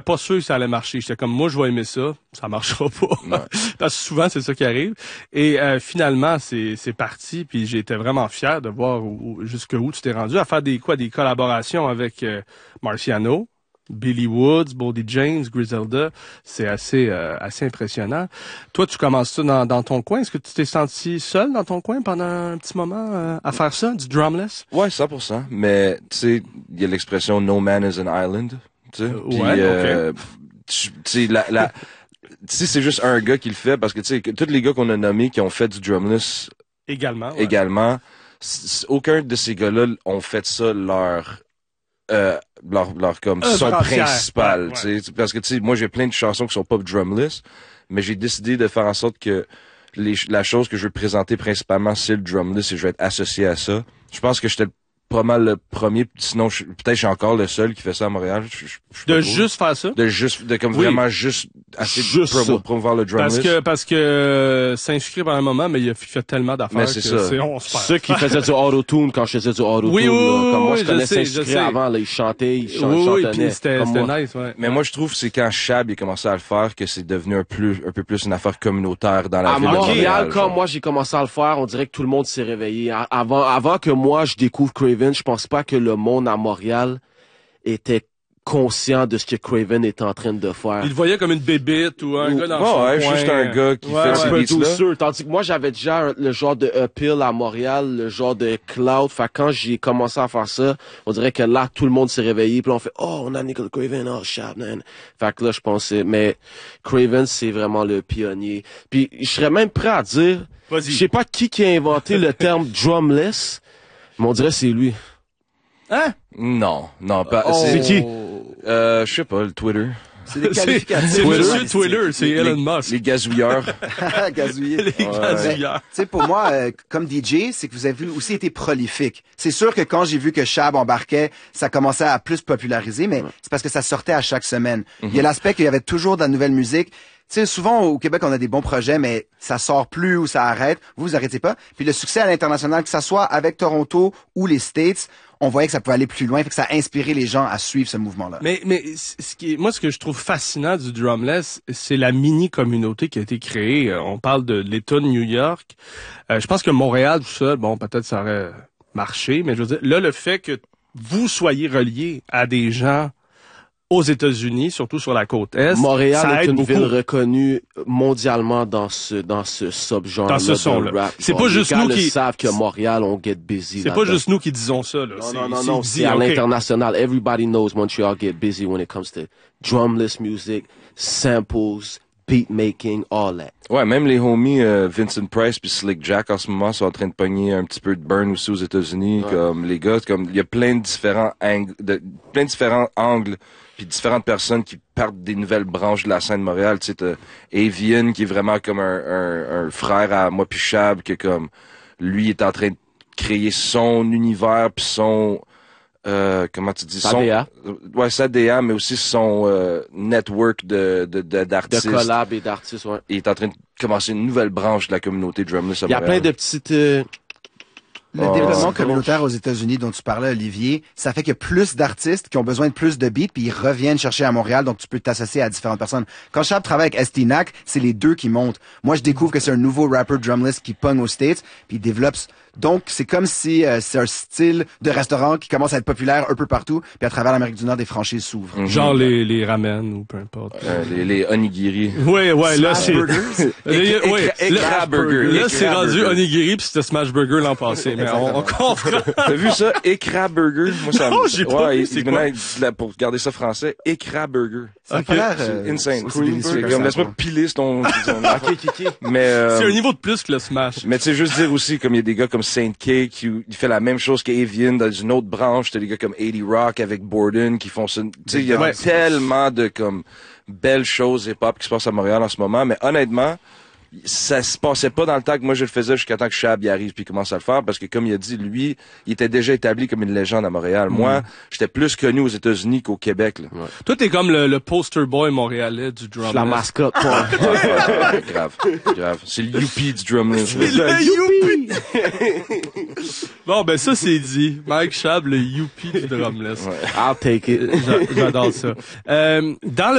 pas sûr que ça allait marcher. J'étais comme, moi, je vais aimer ça. Ça marchera pas. Parce que souvent, c'est ça qui arrive. Et finalement, c'est parti. Puis j'étais vraiment fier de voir jusqu'où tu t'es rendu à faire des collaborations avec Marciano, Billy Woods, Boldy James, Griselda. C'est assez impressionnant. Toi, tu commences ça dans ton coin. Est-ce que tu t'es senti seul dans ton coin pendant un petit moment à faire ça, du drumless? Ouais, 100%. Mais, tu sais, il y a l'expression "No man is an island". Tu sais, ouais, tu sais, si c'est juste un gars qui le fait, parce que, tu sais, tous les gars qu'on a nommés qui ont fait du drumless également, aucun de ces gars-là ont fait ça leur comme son principal, tu sais, parce que, tu sais, moi, j'ai plein de chansons qui sont pas drumless, mais j'ai décidé de faire en sorte que la chose que je veux présenter principalement, c'est le drumless et je vais être associé à ça. Je pense que j'étais pas mal le premier, sinon peut-être je suis encore le seul qui fait ça à Montréal. Juste faire ça? Vraiment juste promouvoir le drumless. Parce que s'inscrire pendant un moment, mais il a fait tellement d'affaires que on se perd. Ceux qui faisaient du auto-tune quand je faisais du auto-tune, comme moi je connais s'inscrire avant, là, ils chantaient, ils chantaient. Puis c'était nice, ouais. Mais moi je trouve que c'est quand Chab a commencé à le faire que c'est devenu un peu plus une affaire communautaire dans la ville de Montréal. Quand moi j'ai commencé à le faire, on dirait que tout le monde s'est réveillé. Avant que moi je découvre Craven, je pense pas que le monde à Montréal était conscient de ce que Craven est en train de faire. Il le voyait comme une bébite ou un gars dans son coin. Juste un gars qui fait ses beats-là. Tandis que moi, j'avais déjà le genre de uphill à Montréal, le genre de cloud. Fait quand j'ai commencé à faire ça, on dirait que là, tout le monde s'est réveillé. Puis on fait, oh, on a Nickel Craven, oh, Chab, man. Fait que là, je pensais, mais Craven, c'est vraiment le pionnier. Puis je serais même prêt à dire, je sais pas qui a inventé le terme drumless, mais on dirait que c'est lui. Hein? Non, pas. C'est qui? Je sais pas, le Twitter. C'est des qualificatifs. C'est Monsieur Twitter, c'est Elon Musk. Les gazouilleurs. Gazouiller. Les gazouilleurs. Tu sais, pour moi, comme DJ, c'est que vous avez aussi été prolifique. C'est sûr que quand j'ai vu que Chab embarquait, ça commençait à plus populariser, mais c'est parce que ça sortait à chaque semaine. Il y a l'aspect qu'il y avait toujours de la nouvelle musique. Tu sais, souvent, au Québec, on a des bons projets, mais ça sort plus ou ça arrête. Vous arrêtez pas. Puis le succès à l'international, que ça soit avec Toronto ou les States, on voyait que ça pouvait aller plus loin, fait que ça a inspiré les gens à suivre ce mouvement-là. Mais ce que je trouve fascinant du drumless, c'est la mini-communauté qui a été créée. On parle de l'État de New York. Je pense que Montréal, tout seul, bon, peut-être ça aurait marché, mais je veux dire, là, le fait que vous soyez reliés à des gens aux États-Unis, surtout sur la côte Est. Montréal est une ville reconnue mondialement dans ce subgenre dans ce son-là. Rap. C'est pas juste nous qui savent que Montréal, on get busy. C'est pas juste nous qui disons ça, là. Non, c'est à l'international. Everybody knows Montreal get busy when it comes to drumless music, samples, beat making, all that. Ouais, même les homies Vincent Price puis Slick Jack en ce moment sont en train de pogner un petit peu de burn aussi aux États-Unis. Comme les gars, comme il y a plein de différents angles puis différentes personnes qui partent des nouvelles branches de la scène de Montréal. Tu sais, t'as Avian qui est vraiment comme un frère à moi puis Chab, que comme lui est en train de créer son univers puis son comment tu dis, sa DA, mais aussi son network d'artistes. De collab et d'artistes, ouais. Il est en train de commencer une nouvelle branche de la communauté drumless à Montréal. Il y a plein de petites Le développement communautaire aux États-Unis dont tu parlais, Olivier, ça fait qu'il y a plus d'artistes qui ont besoin de plus de beats, puis ils reviennent chercher à Montréal, donc tu peux t'associer à différentes personnes. Quand Chab travaille avec Estinac, c'est les deux qui montent. Moi, je découvre que c'est un nouveau rapper drumless qui pogne aux States, puis il développe. Donc, c'est comme si c'est un style de restaurant qui commence à être populaire un peu partout, puis à travers l'Amérique du Nord, des franchises s'ouvrent. Genre les ramen ou peu importe. Les onigiri. Ouais, là, c'est... Ekra Burger. Là, c'est rendu onigiri, puis c'était Smash Burger l'an passé. Mais on comprend. T'as vu ça? Ekra Burger? Moi, ça non, j'ai pas vu, c'est quoi? Pour garder ça français, Ekra Burger. Ça a pas l'air... C'est insane. Laisse-moi piler ton... Mais c'est un niveau de plus que le Smash. Mais tu sais, juste dire aussi, comme il y a des gars comme Saint K qui fait la même chose qu'Avian dans une autre branche. T'as des gars comme 80 Rock avec Borden qui font ça. Tu sais, il y a tellement de comme belles choses hip-hop qui se passent à Montréal en ce moment. Mais honnêtement, ça se passait pas dans le temps que moi je le faisais jusqu'à temps que Chab y arrive puis commence à le faire, parce que comme il a dit, lui, il était déjà établi comme une légende à Montréal. Moi, j'étais plus connu aux États-Unis qu'au Québec, là. Ouais. Toi, t'es comme le poster boy montréalais du drumless. La mascotte, toi. Grave. C'est le youpi du drumless. C'est le youpi! Bon, ben ça, c'est dit. Mike Chab, le youpi du drumless. I'll take it. J'adore ça. Dans le